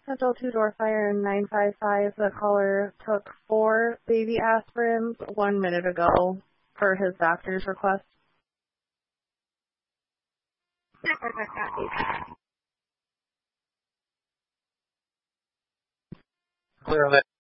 Central two-door fire in 955. The caller took 4 baby aspirins 1 minute ago per his doctor's request. Clearly.